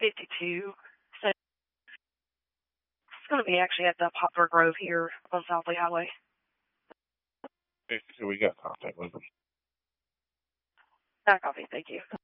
52. So it's going to be actually at the Poplar Grove here on South Lee Highway. 52, we got contact with them. I copy. Thank you.